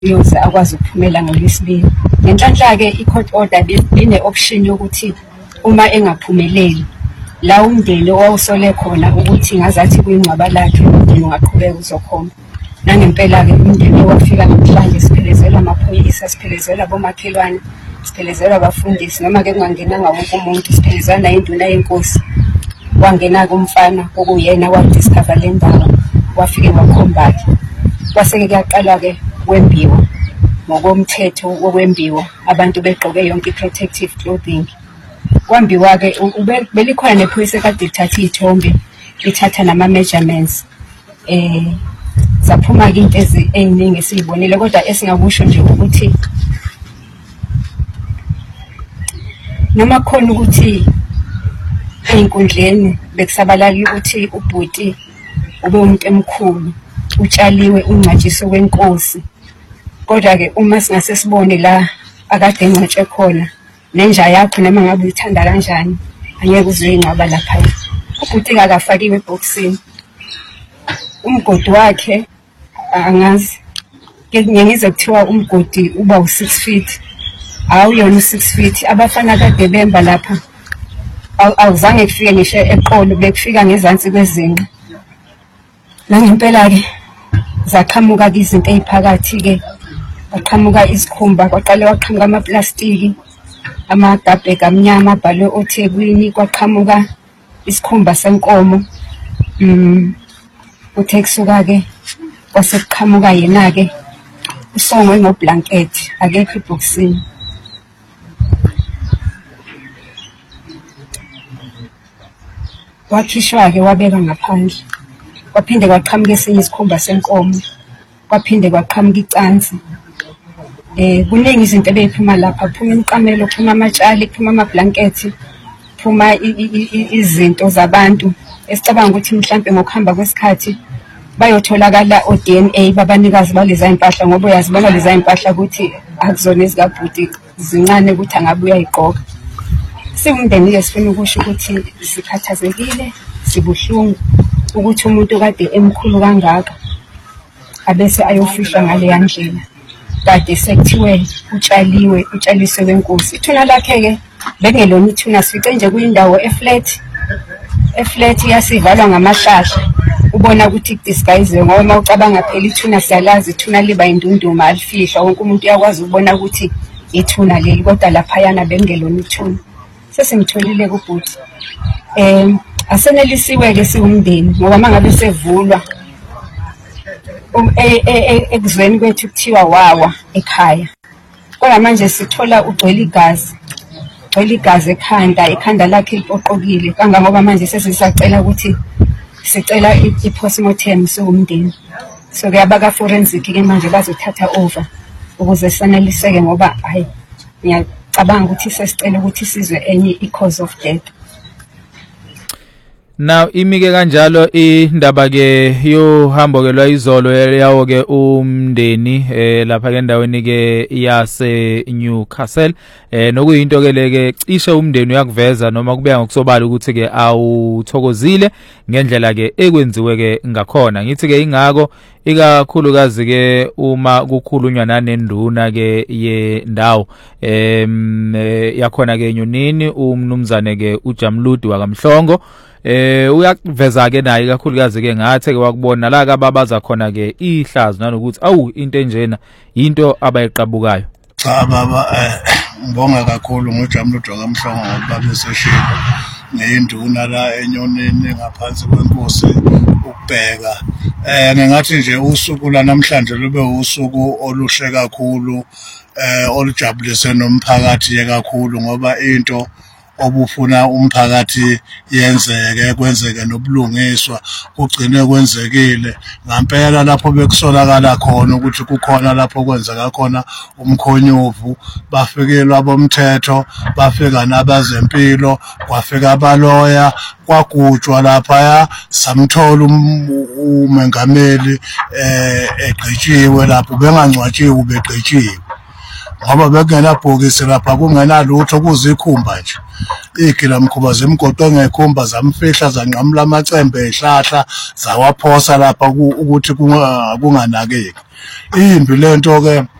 yoze akwazi ukuphumela ngolwesibili. Ngenhlanhla ke i-court order line option yokuthi uma engaphumeleli la umndeni owawusole khona ukuthi ngazathi kuyingcwaba lakhe umndeni ungaqhubeka uzokhomba. Nangempela ke umndeni wafika namhlanje siphelezela amaphoyisa, siphelezela abomakhelwane, siphelezela abafundisi, noma ke kungangenanga wonke umuntu, siphelezana induna yenkosi. Wangena kumfana okuyena wadiscover le ndawo, wafike wakhomba ke. Kwase-ke kuyaqala ke kwembiwa ngokomthetho wokwembiwa, abantu begqoke yonke i-protective clothing. Kwambiwa ke belikhona nephoyisa ekade lithatha iy'thombe, lithatha nama-measurements. Zaphuma ke into ey'ningi esiy'bonile, kodwa esingakusho nje ukuthi noma khona ukuthi ey'nkundleni bekusabalala ukuthi ubhuti ube umuntu emkhulu, utshaliwe ungcwatshiso wenkosi. Kodwa-ke uma singase sibone la akade engcwatshwe khona, nenja yakho noma ngabe uyithanda kanjani, angeke uzoyingcwaba laphaya. Ubhuti-ke akafakiwe ebhokisini. Umgodi wakhe angazi, ngize kuthiwa umgodi uba u-6 feet, awuyona u-6 feet. Abafana kade bemba lapha awuzange kufike ngisho eqolo, bekufika ngezansi kwezinqa. Nangempela-ke zaqhamuka-ke izinto ey'phakathi-ke, kwaqhamuka isikhumba, kwaqhamuka amaplastiki, amagabheka amnyama abhalwe oThekwini, kwaqhamuka isikhumba senkomo. Uthe kusuka-ke kwase kuqhamuka yena-ke usongwe ngoblanket, akekho ebhokisini. Wakhishwa-ke wabeka ngaphandle, kwaphinde kwaqhamuka esinye isikhumba senkomo, kwaphinde kwaqhamuka icansi. Kuningi izinto ebeyiphuma lapha, kuphuma imiqamelo, kuphuma amatshali, kuphuma amablanketi, kuphuma izinto zabantu esicabanga ukuthi mhlampe ngokuhamba kwesikhathi bayotholakala o-DNA babanikazi baleza impahla, ngoba uyazibona leza impahla ukuthi akuzona ezikabhuti, zincane ukuthi angabe uyayigqoka. Siwumndeni-ke sifuna ukusho ukuthi sikhathazekile, sibuhlungu ukuthi umuntu kade emkhulu kangaka abese ayofishwa ngaleya ndlela. Kade sekuthiwe utshaliwe, utshaliswe wenkosi. Ithuna lakhe-ke bengelona ithuna, sifice nje kuyindawo eflat yasivalwa ngamahlahla. Ubona ukuthi kudisguise, ngoba uma ucabanga phela ithuna siyalazi, ithuna liba indunduma, alifihlwa, wonke umuntu uyakwazi ukubona ukuthi ithuna leli, kodwa laphayana bengelona ithuna. Sesimtholile kubhuti. Asenelisiwe-ke siwumndeni, ngoba uma ngabe sevulwa ekuzweni kwethu kuthiwa wawa ekhaya. Kodwa manje sithola ugcwele igazi ekhanda lakhe lipoqokile, kangangoba manje sesisacela ukuthi sicela i-postmortem siwumndeni. So-ke abaka-forensic-ke manje bazothatha over ukuze saneliseke, ngoba hayi ngiyacabanga ukuthi sesicela ukuthi sizwe enye i-cause of death. Now imike kanjalo indaba ke yohambo ke lwayizolo yawo ke umndeni lapha ke endaweni ke yase Newcastle nokuyinto ke leke cishe umndeni uyakuveza noma kubeka ngokusobala ukuthi ke awuthokozile ngendlela ke ekwenziwe ke ngakhona. Ngithi ke ingako ikakhulukazi ke uma kukhulunywa nanenduna ke yendawo yakhona ke Nyonini umnumzane ke uJamludi wakamhlongo uyakuveza ke naye kakhulukazi ke ngathe ke wakubona la ka babaza khona ke ihlazo nanokuthi awu into enjena into abayiqabukayo. Cha baba, ngibonga kakhulu ngoJamludi wakamhlongo ngoba beseshilo ngeyinduna la eNyonini ngaphansi kwenkosi ukubheka. Ngingathi nje usuku la namhlanje lube usuku oluhle kakhulu, olujabulise nomphakathi kakhulu, ngoba into obufuna umphakathi yenzeke, kwenzeke nobulungiswa, kugcine kwenzekile. Ngampela lapho bekusolakala khona ukuthi kukhona lapho kwenzeka khona umkhonyovu, bafikelwa abomthetho, bafika nabazempilo, kwafika abaloya, kwagujwa lapha, samthola umengameli egqitshiwe lapho, bengangcwatshiwe ubegqitshiwe. ngoba bekungenabhokisi lapha kungenalutho kuzikhumba nje igilamkhuba zemgoqo ngekhumba zamfihla zanqamula amacembe ehlahla zawaphosa lapha ukuthi kunganakeki imbi lento ke